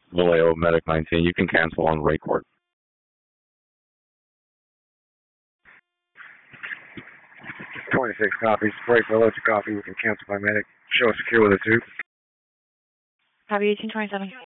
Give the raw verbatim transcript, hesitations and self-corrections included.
Vallejo, Medic nineteen. You can cancel on Raycourt. twenty-six copies. Break below to copy. You can cancel by Medic. Show secure with a two. Copy eighteen twenty-seven.